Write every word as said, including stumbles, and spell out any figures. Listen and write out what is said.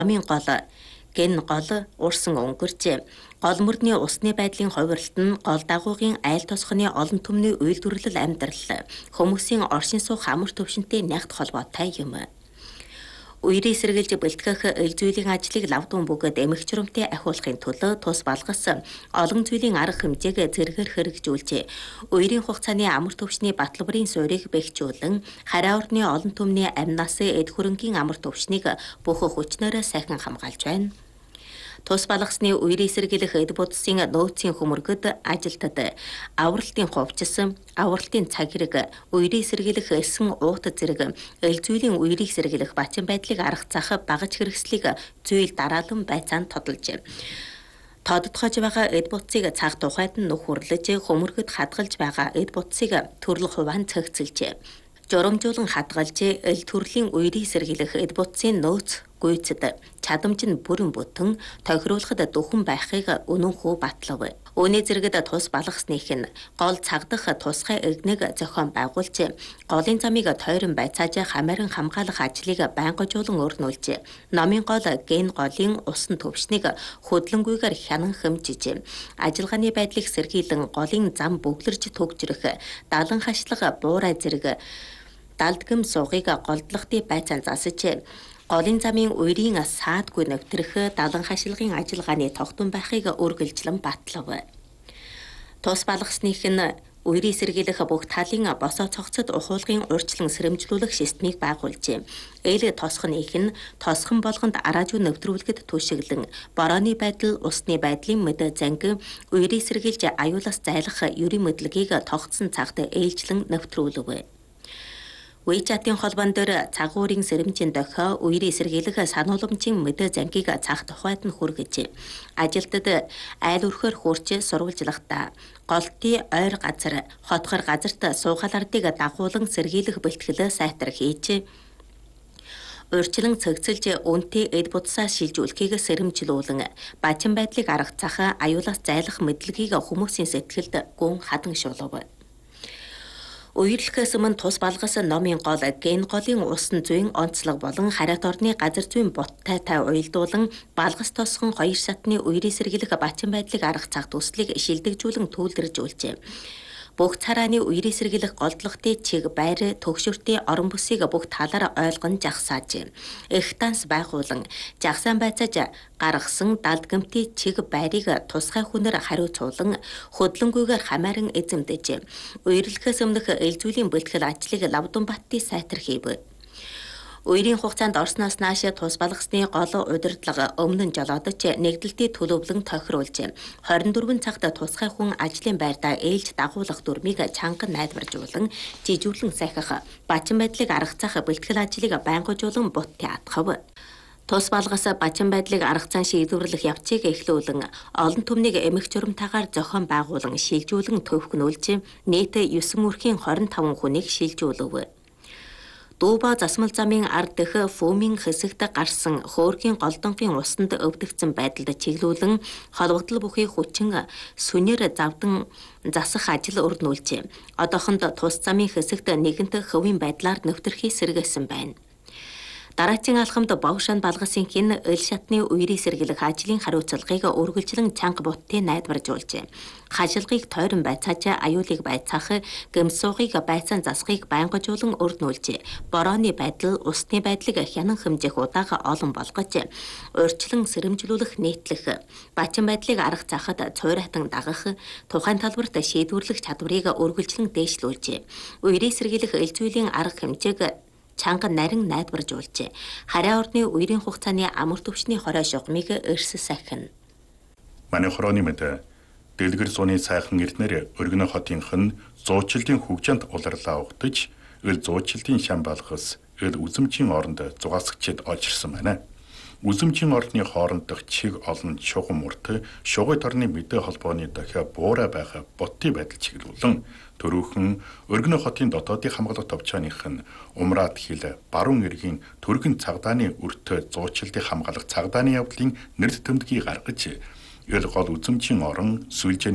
Намын гол гэн гол уурсан өнгөрч гол мөрдний усны байдлын хувирлт нь гол дагуугын айл тосгоны олон түмний үйлдвэрлэл амьдрал хүмүүсийн оршин суух амар төвшөнтэй нягт холбоотой юм. Үерийн сэргийлж бэлтгэх эл зүйлийн ажлыг лавдун бөгөөд эмх журамтай ахиулахын төлөө тус балгасан олон зүйлийн арга хэмжээг зэрэгээр хэрэгжүүлж, үерийн хугацааны амар төвшний баталбарын суурийг бэхжүүлэн, хараа орны олон түмний амнаас эд хөрөнгийн амар төвшнийг бүх хүчнээрээ сайхан хамгаалж байна. Тус балгасны үерийн сэргийлэх эд будсын нөөцийн хөмөргөд ажилтад авралтын хувьчсан, авралтын цаг хэрэг, үерийн сэргийлэх элсэн уут зэрэг эл зүйлийн үерийг сэргийлэх бачин байдлыг арга зах багаж хэрэгслийг зүйл дараалан байцаанд тодолж, тодотгож байгаа эд будсыг цаг тухайд нь нөхөрлөж, хөмөргөд хадгалж байгаа эд будсыг төрөл хуваан цэгцэлж, журамжуулан хадгалж, эл төрлийн үерийг сэргийлэх эд будсын нөөц гүйцэд чадамж нь бүрэн бүтэн тохируулахад дөхөн байхыг үнэн хүү батлав. Үүний зэрэгт тус балгасных нь гол цагдах тусгай эгнэг зохион байгуулж, голын замыг тойрон байцааж хамааран хамгаалах ажлыг байнгажуулан өрнүүлж, номын гол ген голын усан төвшнийг хөдлөнгүйгээр хянан хэмжиж, ажиллагааны байдлыг сэргийлэн голын зам бөглөрж төгжрөх далан хашлага буурай зэрэг далдгам суугыг голдлохтой байцаан засаж, голын замын үерийн саадгүй нэвтрэх далан хашилгын ажиллагааны тогтун байхыг үргэлжлэн батлав. Тус балгасных нь үерийн сэргийлэх бүх талын босоо цогцод ухуулгын урьдчилан сэрэмжлүүлэх системийг байгуулж, эл тосхоныг нь тосхон болгонд араажуу нэвтрүүлэхэд түшиглэн, борооны байдал, усны байдлын мэд занг, үерийн сэргийлж аюулаас зайлах ерийн мэдлэгийг тогтсон цагт ээлжлэн нэвтрүүлв. Уйчатын холбоон дээр цагуурийн сэрэмжийн дохио үерийн сэргийлэх санууламжийн мэдээ зангийг цаг тухайд нь хүргэж, ажилтад айл өрхөөр хуурч сурвалжлахдаа голтын ойр газар, хотгор газарт суугаалардыг дагуулan сэргийлэх бэлтгэл сайтар хийж, урьдчилан цэгцэлж үнэтэй эд будсаа шилжүүлэхийг сэрэмжлүүлэн, бачин байдлыг арга зах, аюулаас зайлах мэдлэгийг хүмүүсийн сэтгэлд гүн хадан шуулав. Үерлэхээс өмнө тус балгас номын гол ген голын усан зүйн онцлог болон хариат орны газар зүйн буттай тай уялдуулан балгас тосгон хоёр сатны үерийн сэргийлэх бачин байдлыг арга цаг төслийг шилдэгжүүлэн төлөвлөж, бүх царааны үерийн сэргийлэх голдлогтой чиг байр төгшөртэй орон бүсийг бүх талаар ойлгон жагсааж, эхтанс байгуулан жагсаан байцааж гаргасан далдгамтын чиг байрыг тусгай хүнээр хариуцуулан хөдлөнгүйгээр хамааран эзэмдэж, үерлэхээс өмнөх эл зүйлийн бэлтгэл ажлыг лавдун баттын сайтар хийв. Үерийн хугацаанд орсноос нааш тус балгасны гол удирдлага өмнө нь жолоодож, нэгдэлтийн төлөвлөн тохируулж, хорин дөрвөн цагт тусгай хүн ажлын байрдаа ээлж дагуулах дүрмийг чанган найдваржуулан, жижиглэн сахих, бачин байдлыг арга зах бэлтгэл ажлыг байнгажуулан буттай атгав. Тус балгас бачин байдлыг арга зан шийдвэрлэх явцыг эхлүүлэн, олон түмнийг эмх журамтайгаар зохион байгуулан шилжүүлэн төвхнүүлж, нийт девять мөрхийн двадцать пять хүнийг шилжүүлв. Дууба засмал замын ард дэх фүүмийн хэсэгт гарсан хөөргийн голдонгийн усанд өвдөгцөн байдалд чиглүүлэн, холбогдол бүхий хүчин сүнээр завдан засах ажил өрнүүлж, одоохонд тус замын хэсэгт нэгэнт хөвийн байдлаар нэвтрхий сэргээсэн байна. Дараачийн алхамд Бовшан балгасын хин эл шатны үерийн сэргийлэх ажлын хариуцлагыг үргэлжлэн чанга буттай найдваржуулж, хашилгыг тойрон байцааж, аюулыг байцаах, гэмсуугыг байцаан засахыг байнгажуулан өрнүүлж, борооны байдал, усны байдлыг хянан хэмжих удаага олон болгож, урьдчилан сэрэмжлүүлэх нийтлэх, бачин байдлыг арга захад цуурайтан дагах, тухайн талбарт шийдвэрлэх чадварыг үргэлжлэн дээшлүүлж, үерийн сэргийлэх эл зүйлийн арга хэмжээг чанга нарийн найдваржуулж, хараа орны үерийн хугацааны амар төвшний хорой шугамыг эрс сахина. Манай хорооны мэд дэлгэр зууны сайхан эрднэр өргөнө хотынх нь зуучлалын хөгжинд уларлаа угтаж, эл зуучлалын шам балгас, эл үзэмчийн оронд зугаасгчид олжирсан байна. Үзэмчийн орны хооронд дах чиг олон шугам урт, шугой торны мэдээ холбооны дохио буурай байх бутты байдал чиглүүлэн, төрөөхөн өргөнө хотын дотоодын хамгаалах товчооных нь умраад хил баруун эргийн төргөн цагдааны өртөө зуучлалын хамгаалах цагдааны явдлын нэрд тэмдгийг гаргаж, эл гол үзэмчийн орон сүлжээ